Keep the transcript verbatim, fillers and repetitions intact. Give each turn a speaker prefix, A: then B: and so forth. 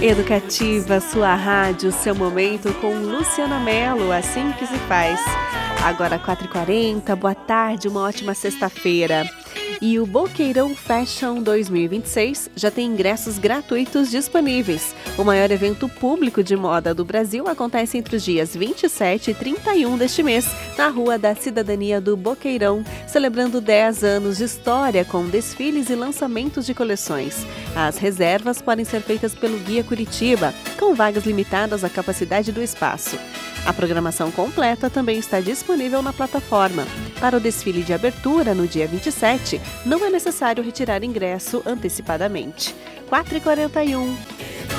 A: Educativa, sua rádio, seu momento com Luciana Mello, assim que se faz. Agora quatro e quarenta, boa tarde, uma ótima sexta-feira. E o Boqueirão Fashion dois mil e vinte e seis já tem ingressos gratuitos disponíveis. O maior evento público de moda do Brasil acontece entre os dias vinte e sete e trinta e um deste mês, na Rua da Cidadania do Boqueirão, celebrando dez anos de história com desfiles e lançamentos de coleções. As reservas podem ser feitas pelo Guia Curitiba, com vagas limitadas à capacidade do espaço. A programação completa também está disponível na plataforma. Para o desfile de abertura, no dia vinte e sete, não é necessário retirar ingresso antecipadamente. quatro e quarenta e um.